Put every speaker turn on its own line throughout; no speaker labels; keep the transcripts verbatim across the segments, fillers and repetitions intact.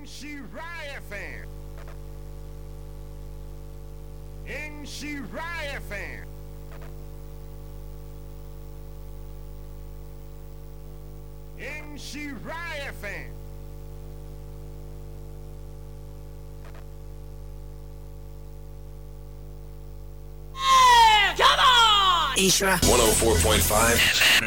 Shiraya fan. In Shiraya fan. In Shiraya fan.
Hey, come on!
Isra
one oh four point five.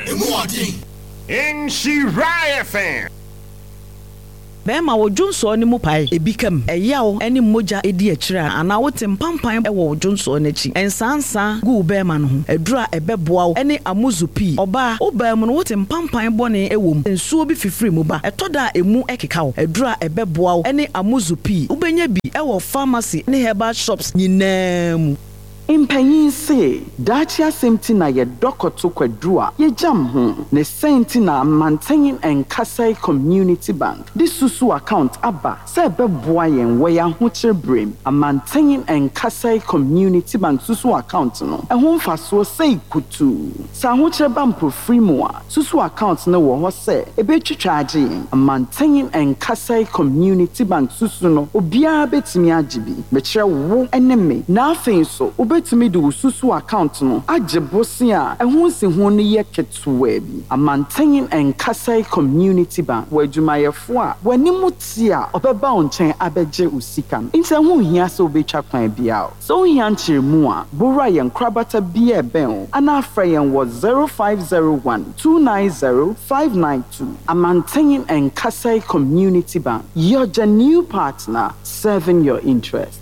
In Shiraya fan.
Bema wo Jonso ni mu pai ebi kam eyawo eni moja edi akira ana wote mpampan e wo Jonso n'achi ensansa gu bema no ho adura ebeboa wo eni amuzupi oba oba mu no wote mpampan bone ewom ensuo bi fifiri mu ba etoda emu ekeka wo adura ebeboa wo eni amuzupi ubenya bi e wo pharmacy ne herbal shops nyinaa
Impanyin se dachi asɛmti na ye dokoto kwadua ye jam ho ne senti na Mantenyin and Kasai Community Bank this susu account aba se beboa yen we ya hoche brem a Mantenyin and Kasai Community Bank susu account no ehon faso sei kutu sa hoche ban profri mu a susu account no wo ho se ebetwitwa age yen a Mantenyin and Kasai Community Bank susu no obia betimi agibi be kire wo eneme na afin so betimi do susu account no agebosi a ehun se ho ne ye ketuwa bi a Mantenyin and Kasai Community Bank wajumayefo a wanimu ti a obeba onchen abeje usika nti ehun hia se obetwa kwan bia so hia nchiremu a bora yen krabata bia eben ana afra yen wo zero five zero one two nine zero five nine two a Mantenyin and Kasai Community Bank your new partner serving your interest.